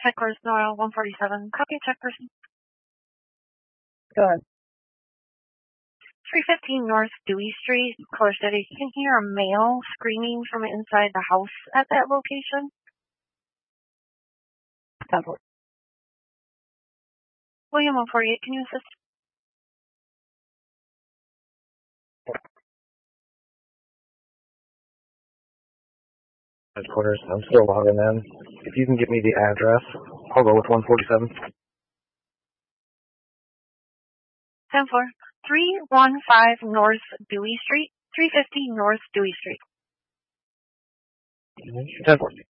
Headquarters Noel 147. Copy check person. Go ahead. 315 North Dewey Street, Color City. You can hear a male screaming from inside the house at that location. 10-4. William 148, can you assist? Headquarters, I'm still logging in. If you can give me the address, I'll go with 147. 10-4. 315 North Dewey Street. 350 North Dewey Street. 10-4.